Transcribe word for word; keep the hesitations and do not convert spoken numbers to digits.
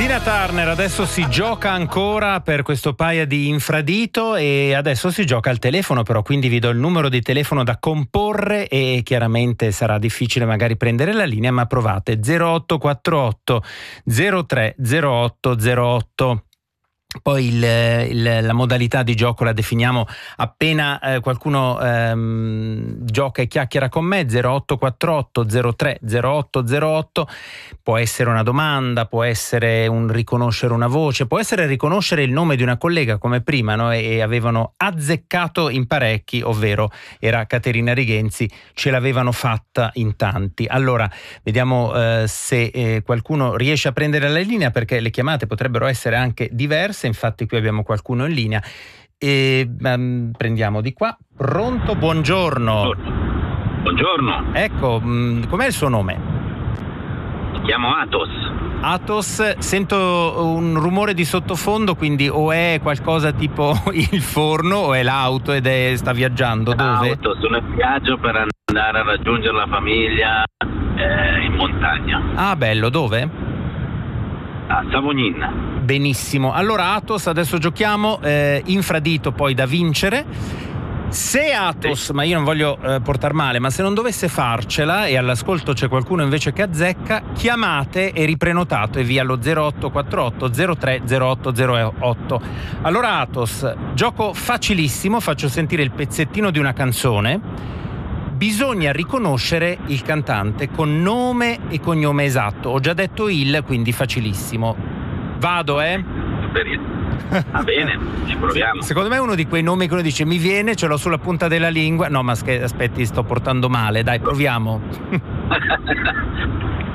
Tina Turner, adesso si gioca ancora per questo paia di infradito e adesso si gioca al telefono, però quindi vi do il numero di telefono da comporre e chiaramente sarà difficile magari prendere la linea, ma provate zero otto quattro otto zero tre zero otto zero otto. Poi il, il, la modalità di gioco la definiamo appena eh, qualcuno ehm, gioca e chiacchiera con me. Zero otto quattro otto zero tre zero otto zero otto. Può essere una domanda, può essere un riconoscere una voce, può essere riconoscere il nome di una collega come prima, no? E, e avevano azzeccato in parecchi, ovvero era Caterina Righenzi, ce l'avevano fatta in tanti. Allora vediamo eh, se eh, qualcuno riesce a prendere la linea, perché le chiamate potrebbero essere anche diverse. Infatti qui abbiamo qualcuno in linea e um, prendiamo di qua. Pronto, buongiorno. Buongiorno. Ecco, mh, com'è il suo nome? Mi chiamo Atos. Atos, sento un rumore di sottofondo, quindi o è qualcosa tipo il forno o è l'auto ed è, sta viaggiando. Dove? L'auto, sono in viaggio per andare a raggiungere la famiglia eh, in montagna. Ah, bello, dove? A Savognin. Benissimo, allora Atos, adesso giochiamo eh, infradito poi da vincere. Se Atos, sì. ma io non voglio eh, portar male, ma se non dovesse farcela e all'ascolto c'è qualcuno invece che azzecca, chiamate e riprenotatevi allo zero otto quattro otto zero tre zero otto zero otto. Allora Atos, gioco facilissimo, faccio sentire il pezzettino di una canzone. Bisogna riconoscere il cantante con nome e cognome esatto. Ho già detto il, quindi facilissimo. Vado, eh? Va bene, ci proviamo. Secondo me è uno di quei nomi che uno dice mi viene, ce l'ho sulla punta della lingua. No, ma aspetti, sto portando male. Dai, proviamo.